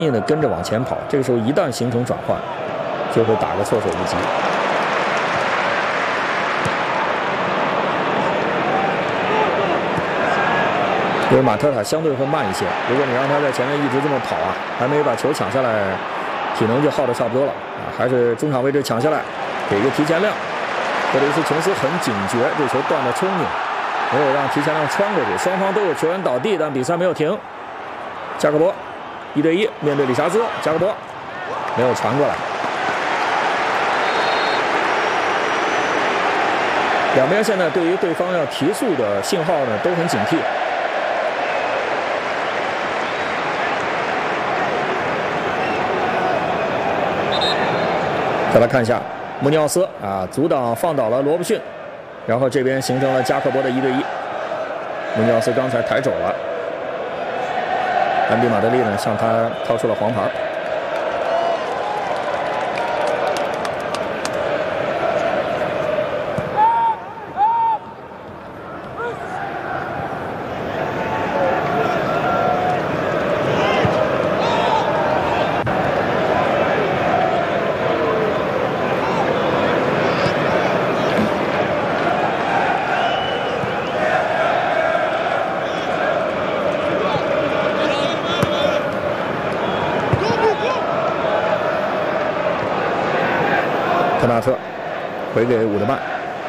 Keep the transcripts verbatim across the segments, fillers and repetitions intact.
硬的跟着往前跑，这个时候一旦形成转换，就会打个措手不及。因为马特塔相对会慢一些，如果你让他在前面一直这么跑啊，还没把球抢下来，体能就耗得差不多了啊。还是中场位置抢下来，给一个提前量。这里是琼斯很警觉，这球断得聪明，没有让提前量穿过去。双方都有球员倒地，但比赛没有停。加克伯一对一面对理查兹，加克伯没有传过来。两边现在对于对方要提速的信号呢都很警惕。再来看一下穆尼奥斯啊，阻挡放倒了罗布逊，然后这边形成了加克伯的一对一。穆尼奥斯刚才抬肘了，安迪马德利呢向他掏出了黄牌。特纳特回给伍德曼，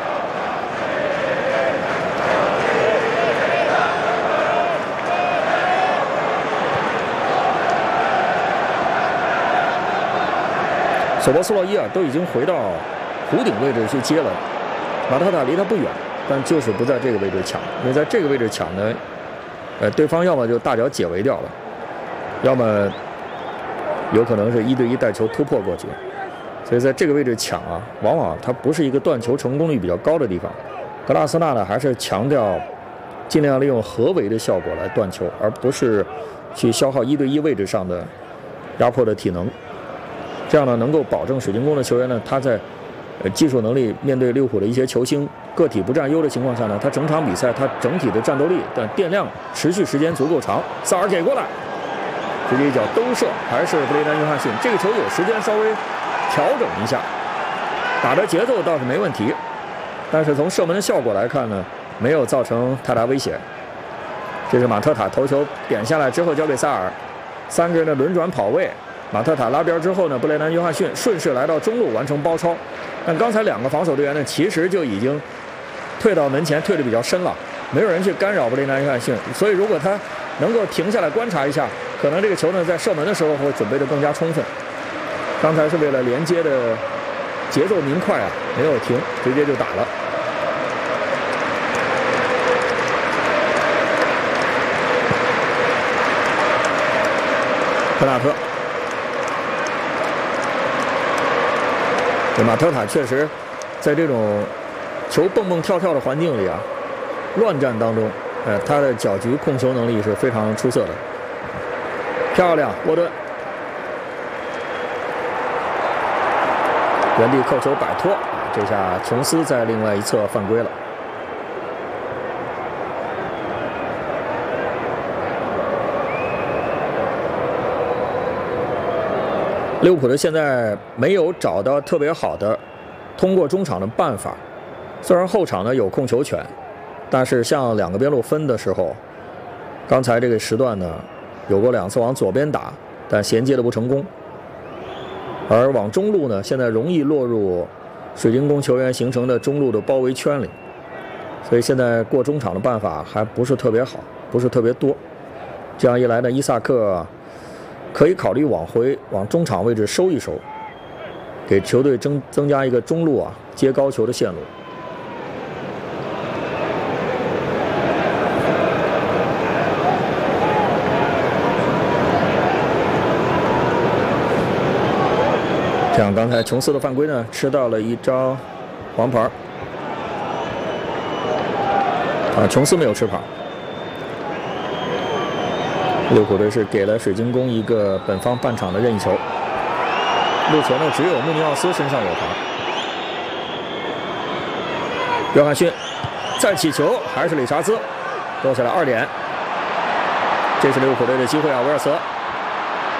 索博斯洛伊啊都已经回到弧顶位置去接了，马特塔离他不远，但就是不在这个位置抢，因为在这个位置抢呢，呃，对方要么就大脚解围掉了，要么有可能是一对一带球突破过去。所以在这个位置抢啊，往往它不是一个断球成功率比较高的地方。格拉斯纳呢，还是强调尽量利用合围的效果来断球，而不是去消耗一对一位置上的压迫的体能。这样呢，能够保证水晶宫的球员呢，他在呃技术能力面对利物浦的一些球星个体不占优的情况下呢，他整场比赛他整体的战斗力的电量持续时间足够长。萨尔给过来，直接一脚兜射，还是布雷丹约翰逊。这个球有时间稍微调整一下，打的节奏倒是没问题，但是从射门的效果来看呢，没有造成太大威胁。这是马特塔头球点下来之后交给萨尔，三个人的轮转跑位，马特塔拉边之后呢，布雷南约翰逊顺势来到中路完成包抄。但刚才两个防守队员呢，其实就已经退到门前，退得比较深了，没有人去干扰布雷南约翰逊，所以如果他能够停下来观察一下，可能这个球呢在射门的时候会准备得更加充分。刚才是为了连接的节奏明快啊，没有停，直接就打了。科纳特，这马特塔确实在这种球蹦蹦跳跳的环境里啊，乱战当中，呃，他的搅局控球能力是非常出色的。漂亮，沃顿。原地扣球摆脱，这下琼斯在另外一侧犯规了。利物浦的现在没有找到特别好的通过中场的办法，虽然后场呢有控球权，但是像两个边路分的时候，刚才这个时段呢有过两次往左边打，但衔接的不成功。而往中路呢，现在容易落入水晶宫球员形成的中路的包围圈里，所以现在过中场的办法还不是特别好，不是特别多。这样一来呢，伊萨克可以考虑往回往中场位置收一收，给球队增增加一个中路啊接高球的线路。这样，刚才琼斯的犯规呢，吃到了一张黄牌。啊，琼斯没有吃牌。利物浦队是给了水晶宫一个本方半场的任意球。路球呢，只有穆尼奥斯身上有牌。约翰逊再起球，还是理查兹，落下了二点。这是利物浦队的机会啊，威尔茨。